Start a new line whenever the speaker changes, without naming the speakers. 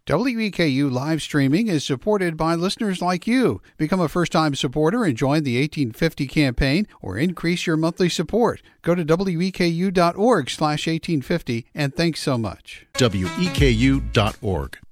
WEKU live streaming is supported by listeners like you. Become a first-time supporter and join the 1850 campaign or increase your monthly support. Go to weku.org/1850 and thanks so much.
weku.org.